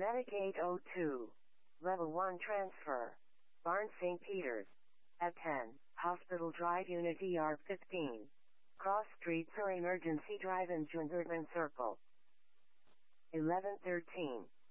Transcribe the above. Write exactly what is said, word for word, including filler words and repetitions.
Medic eight oh two. Level one transfer. Barnes Saint Peter's. At ten, Hospital Drive Unit E R fifteen. Cross Street for Emergency Drive in Jungerman Circle. eleven thirteen.